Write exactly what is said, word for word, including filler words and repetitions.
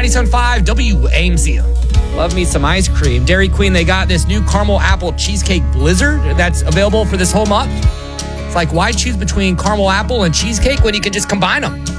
ninety-seven point five W A M C. Love me some ice cream. Dairy Queen, they got this new caramel apple cheesecake blizzard that's available for this whole month. It's like, why choose between caramel apple and cheesecake when you can just combine them?